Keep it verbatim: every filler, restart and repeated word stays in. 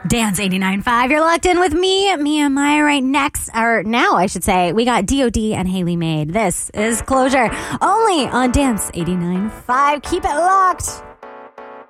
Dance eighty-nine point five. You're locked in with me, Mia Maya. Right next, or now I should say, we got D O D and Haley Made. This is Closure, only on Dance eighty-nine point five. Keep it locked.